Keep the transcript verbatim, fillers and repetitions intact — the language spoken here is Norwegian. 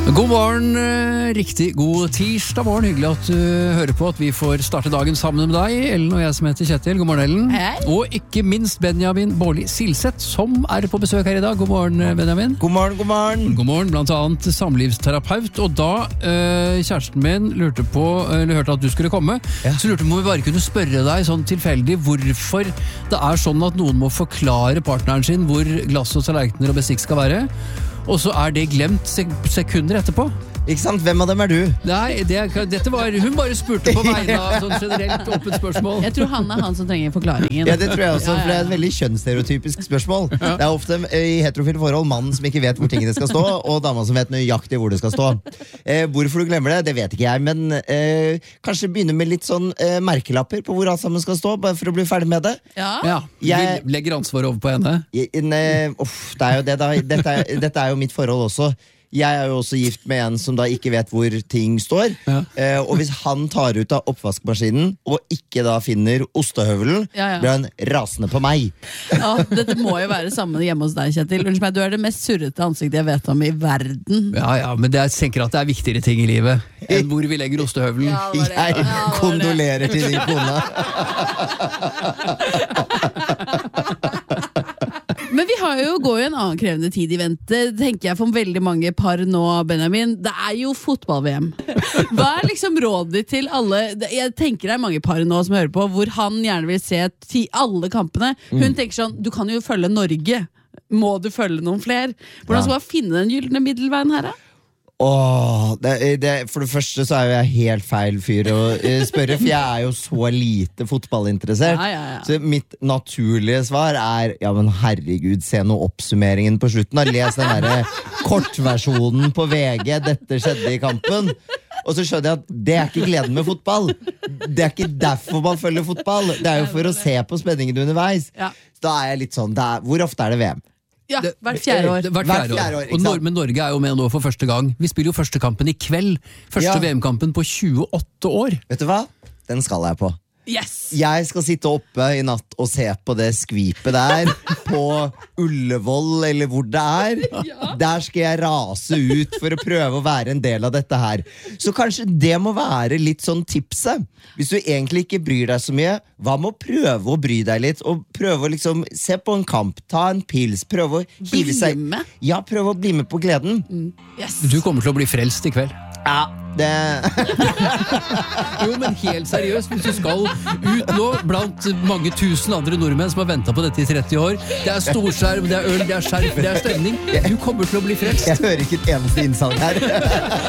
God morgen, riktig god tirsdag morgen. Hyggelig at du hører på at vi får starte dagen sammen med deg, Ellen og jeg som heter Kjetil. God morgen, Ellen. Hei. Og ikke minst Benjamin Bårli Silseth, som er på besøk her i dag. God morgen, Benjamin. God morgen, god morgen. God morgen, blant annet samlivsterapeut. Og da øh, kjæresten min lurte på, eller hørte at du skulle komme, ja. Så lurte på om vi bare kunne spørre deg sånn tilfeldig hvorfor det er sånn at noen må forklare partneren sin hvor glass og tallerkener og bestikk skal være. Og så er det glemt sek- sekunder etterpå. Ikke sant? Hvem av dem er du? Nei, det, dette var, hun bare spurte på vegne av sånn generelt åpent spørsmål. Jeg tror han er han som trenger forklaringen. Ja, det tror jeg også, Ja, ja, ja. for det er et veldig kjønnsstereotypisk spørsmål. Det er ofte i heterofile forhold mannen som ikke vet hvor tingene skal stå, og dama som vet nøyaktig hvor det skal stå. Eh, hvorfor du glemmer det, det vet ikke jeg, men eh, kanskje begynne med litt sånn eh, merkelapper på hvor alt sammen skal stå, bare for å bli ferdig med det. Ja. Ja, Jeg- vi legger ansvar over på henne. Jeg, ne, uff, det er jo det da. Dette er, dette er jo mitt forhold også. Jeg er jo også gift med en som da ikke vet hvor ting står. Ja. eh, Og hvis han tar ut av oppvaskmaskinen og ikke da finner ostehøvelen, Ja, ja. blir han rasende på meg. Ja, dette må jo være samme hjemme hos deg, Kjetil. Unnskyld meg, du er det mest surrete ansiktet jeg vet om i verden. Ja, ja, men det er, jeg tenker at det er viktigere ting i livet enn hvor vi legger ostehøvelen. Ja, det var det. Jeg Ja, det var det. kondolerer til din kone. Men vi har jo, går jo en annen krevende tid i vente, tenker jeg for veldig mange par nå, Benjamin. Det er jo fotball-V M. Hva er liksom rådet ditt til alle? Jeg tenker det er mange par nå som hører på, hvor han gjerne vil se ti, alle kampene. Hun tenker sånn, du kan jo følge Norge. Må du følge noen flere? Hvordan skal man finne den gyllene middelveien her da? Åh, det, det, for det første så er jo jeg helt feil fyr å eh, spørre, for jeg er jo så lite fotballinteressert. Ja, ja, ja. Så mitt naturlige svar er, ja men herregud, se nå oppsummeringen på slutten. Da. Les den der kortversjonen på V G, dette skjedde i kampen. Og så skjønner jeg at det er ikke gleden med fotball. Det er ikke derfor man følger fotball. Det er jo for å se på spenningen underveis. Ja. Da er jeg litt sånn, det er, hvor ofte er det V M? Ja, hvert fjerde år. Det- Hvert Hvert fjerde fjerde år. år, ikke Og Nor sant? men Norge er jo med nå for første gang. Vi spiller jo første kampen i kveld. Første Ja. V M-kampen på tjueåtte år. Vet du hva? Den skal jeg på. Yes! Jeg skal sitte oppe i natt og se på det skvipet der på Ullevål, eller hvor det er. Der skal jeg rase ut for å prøve å være en del av dette her. Så kanskje det må være litt sånn tipset. Hvis du egentlig ikke bryr deg så mye, hva med å prøve å bry deg litt? Og prøve å liksom se på en kamp, ta en pils, prøve å Bli hive seg. med? Ja, prøve å bli med på gleden. Yes. Du kommer til å bli frelst i kveld. Ja, det Jo, men helt seriøst, hvis du skal ut nå blant mange tusen andre nordmenn som har ventet på dette i tretti år. Det er storskjerm, det er øl, det er skjerf, det er stemning. Du kommer til å bli frelst. Jeg hører ikke et eneste innsalg her.